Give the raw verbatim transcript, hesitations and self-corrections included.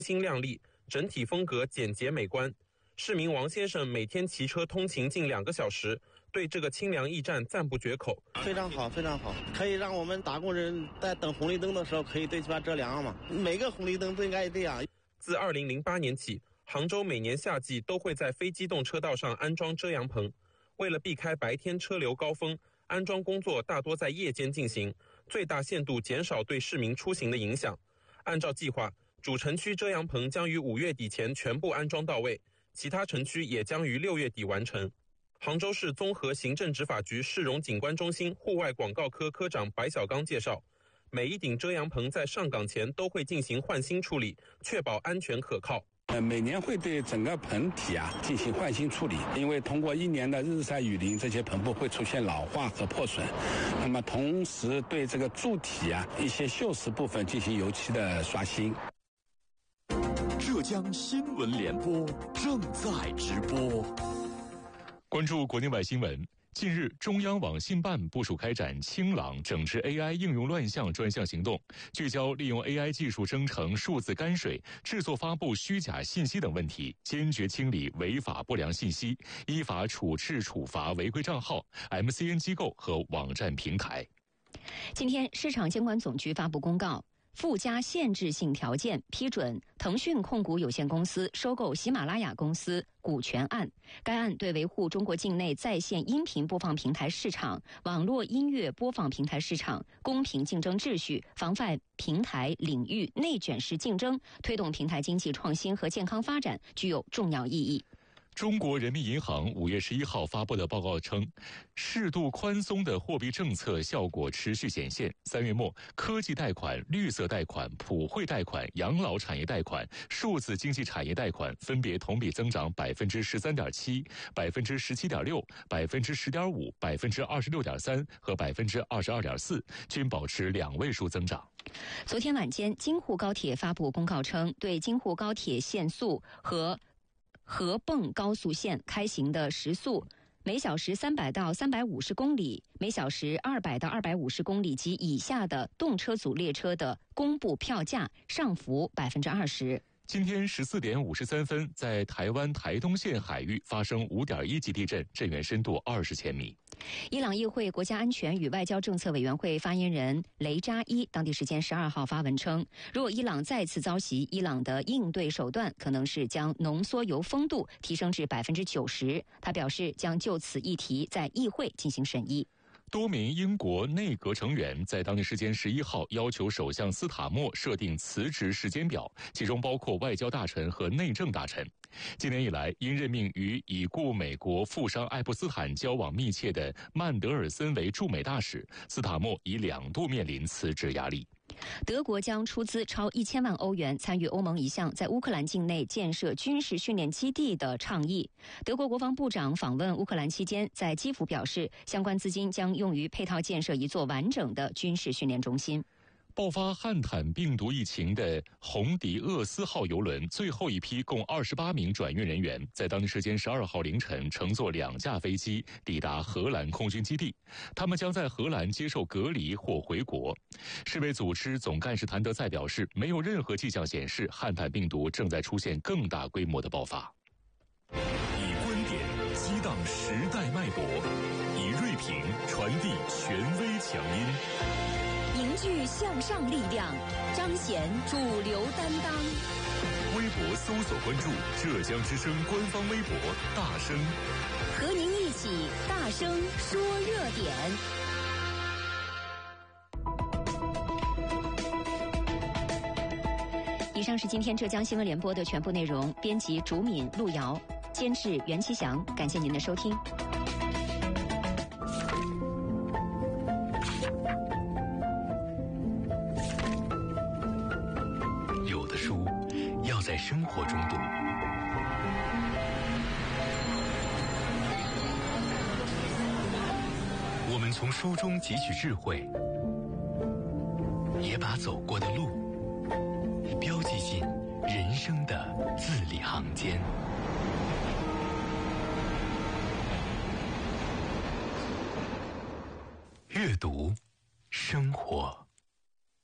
新亮丽，整体风格简洁美观。市民王先生每天骑车通勤近两个小时，对这个清凉驿站赞不绝口。 非常好，非常好，可以让我们打工人在等红绿灯的时候可以对吧遮凉嘛。每个红绿灯都应该这样。 自二零零八年起，杭州每年夏季都会在非机动车道上安装遮阳棚。为了避开白天车流高峰，安装工作大多在夜间进行，最大限度减少对市民出行的影响。按照计划，主城区遮阳棚将于五月底前全部安装到位，其他城区也将于六月底完成。杭州市综合行政执法局市容景观中心户外广告科科长白小刚介绍，每一顶遮阳棚在上岗前都会进行换新处理，确保安全可靠。 呃，每年会对整个棚体啊进行换新处理，因为通过一年的日晒雨淋，这些棚布会出现老化和破损。那么同时对这个柱体啊一些锈蚀部分进行油漆的刷新。 浙江新闻联播正在直播。 关注国内外新闻。近日，中央网信办部署开展清朗整治 A I 应用乱象专项行动，聚焦利用 A I 技术生成数字泔水、制作发布虚假信息等问题，坚决清理违法不良信息，依法处置处罚违规账号、M C N 机构和网站平台。 今天，市场监管总局发布公告，附加限制性条件批准腾讯控股有限公司收购喜马拉雅公司股权案。该案对维护中国境内在线音频播放平台市场、网络音乐播放平台市场公平竞争秩序，防范平台领域内卷式竞争，推动平台经济创新和健康发展，具有重要意义。 中国人民银行五月十一号发布的报告称，适度宽松的货币政策效果持续显现。三月末，科技贷款、绿色贷款、普惠贷款、养老产业贷款、数字经济产业贷款分别同比增长百分之十三点七、百分之十七点六、百分之十点五、百分之二十六点三和百分之二十二点四，均保持两位数增长。 昨天晚间，京沪高铁发布公告称，对京沪高铁限速和合泵高速线开行的时速每小时三百到三百五十公里，每小时二百到二百五十公里及以下的动车组列车的公布票价上浮百分之二十。 今天十四点五十三分，在台湾台东县海域发生五点一级地震，震源深度二十千米。 伊朗议会国家安全与外交政策委员会发言人雷扎伊当地时间十二号发文称，如果伊朗再次遭袭，伊朗的应对手段可能是将浓缩铀丰度提升至百分之九十。他表示将就此议题在议会进行审议。 多名英国内阁成员在当地时间十一号要求首相斯塔默设定辞职时间表，其中包括外交大臣和内政大臣。今年以来，因任命与已故美国富商爱泼斯坦交往密切的曼德尔森为驻美大使，斯塔默已两度面临辞职压力。 德国将出资超一千万欧元参与欧盟一项在乌克兰境内建设军事训练基地的倡议。德国国防部长访问乌克兰期间，在基辅表示，相关资金将用于配套建设一座完整的军事训练中心。 爆发汉坦病毒疫情的红迪厄斯号邮轮最后一批共二十八名转运人员，在当地时间十二号凌晨乘坐两架飞机抵达荷兰空军基地，他们将在荷兰接受隔离或回国。世卫组织总干事谭德赛表示，没有任何迹象显示汉坦病毒正在出现更大规模的爆发。 以观点激荡时代脉搏，以锐评传递权威强音。 凝聚向上力量，彰显主流担当。 微博搜索关注浙江之声官方微博大声， 和您一起大声说热点。以上是今天浙江新闻联播的全部内容，编辑竹敏、陆瑶，监制袁其祥，感谢您的收听。 有的书要在生活中读，我们从书中汲取智慧，也把走过的路标记进人生的字里行间。阅读，生活。